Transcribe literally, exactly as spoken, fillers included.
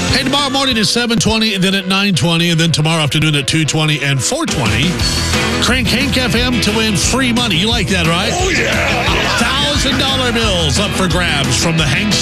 Hey, tomorrow morning at seven twenty, and then at nine twenty, and then tomorrow afternoon at two twenty and four twenty. Crank Hank F M to win free money. You like that, right? Oh, yeah. one thousand dollar bills up for grabs from the Hank